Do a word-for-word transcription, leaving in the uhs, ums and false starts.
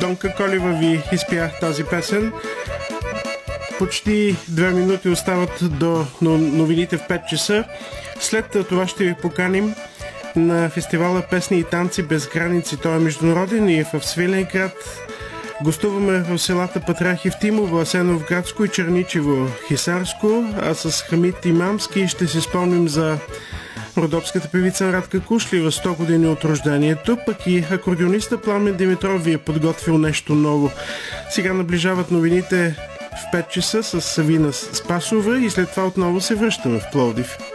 Донка Колева ви изпя тази песен. Почти две минути остават до новините в пет часа. След това ще ви поканим на фестивала Песни и танци без граници. Той е международен и е в Свиленград. Гостуваме в селата Патриарх Евтимово, Асеновградско и Черничево, Хисарско, а с Хамид Имамски ще си спомним за родопската певица Радка Кушлева, сто години от рождението, пък и акордеониста Пламен Димитров ви е подготвил нещо ново. Сега наближават новините в пет часа с Савина Спасова и след това отново се връщаме в Пловдив.